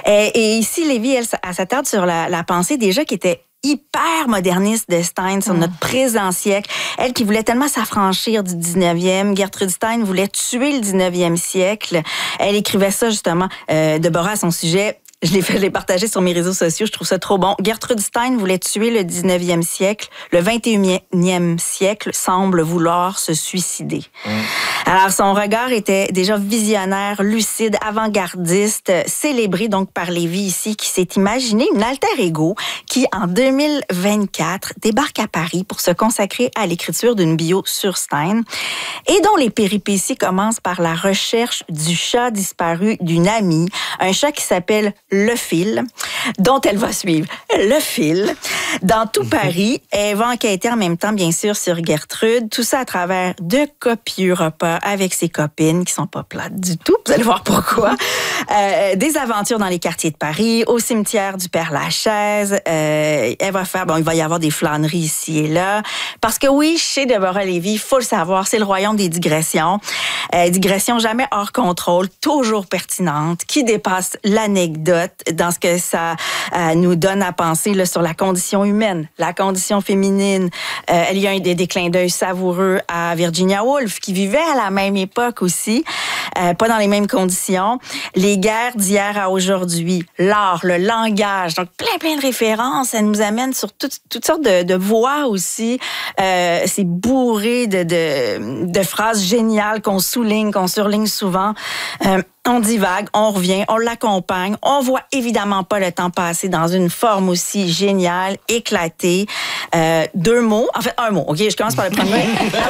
Et ici, Lévy, elle s'attarde sur la pensée déjà qui était hyper moderniste de Stein sur notre présent siècle. Elle qui voulait tellement s'affranchir du 19e. Gertrude Stein voulait tuer le 19e siècle. Elle écrivait ça, justement, Deborah, à son sujet. Je l'ai partagé sur mes réseaux sociaux, je trouve ça trop bon. Gertrude Stein voulait tuer le 19e siècle. Le 21e siècle semble vouloir se suicider. Alors, son regard était déjà visionnaire, lucide, avant-gardiste, célébré donc par Lévy ici, qui s'est imaginé une alter ego qui, en 2024, débarque à Paris pour se consacrer à l'écriture d'une bio sur Stein et dont les péripéties commencent par la recherche du chat disparu d'une amie, un chat qui s'appelle Le Fil, dont elle va suivre le fil dans tout Paris. Elle va enquêter en même temps, bien sûr, sur Gertrude. Tout ça à travers de copieux repas avec ses copines, qui sont pas plates du tout. Vous allez voir pourquoi. Des aventures dans les quartiers de Paris, au cimetière du Père-Lachaise. Elle va faire, il va y avoir des flâneries ici et là. Parce que oui, chez Deborah Lévy, il faut le savoir, c'est le royaume des digressions. Digressions jamais hors contrôle, toujours pertinentes, qui dépassent l'anecdote dans ce que ça nous donne à penser là, sur la condition humaine, la condition féminine. Il y a des clins d'œil savoureux à Virginia Woolf, qui vivait à la même époque aussi, pas dans les mêmes conditions. Les guerres d'hier à aujourd'hui, l'art, le langage, donc plein de références. Ça nous amène sur toutes sortes de voix aussi. C'est bourré de phrases géniales qu'on souligne, qu'on surligne souvent. On divague, on revient, on l'accompagne. On voit évidemment pas le temps passer dans une forme aussi géniale, éclatée. 2 mots, en fait 1 mot. OK, je commence par le premier.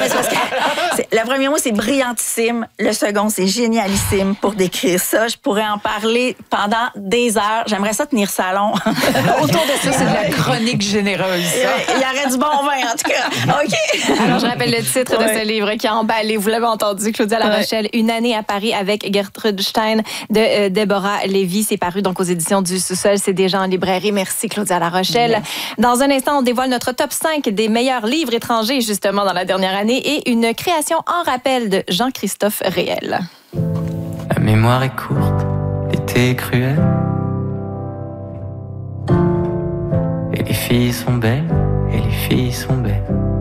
Le premier mot, c'est brillantissime. Le second, c'est génialissime pour décrire ça. Je pourrais en parler pendant des heures. J'aimerais ça tenir salon. Autour de ça, c'est de la chronique généreuse. Il y aurait du bon vin, en tout cas. OK. Alors, je rappelle le titre de ce livre qui a emballé. Vous l'avez entendu, Claudia La Rochelle. Une année à Paris avec Gertrude Stein de Deborah Lévy. C'est paru donc aux éditions du Sous-sol. C'est déjà en librairie. Merci, Claudia La Rochelle. Dans un instant, on dévoile notre top 5 des meilleurs livres étrangers, justement, dans la dernière année et une création en rappel de Jean-Christophe Réel. La mémoire est courte, l'été est cruel. Et les filles sont belles, et les filles sont belles.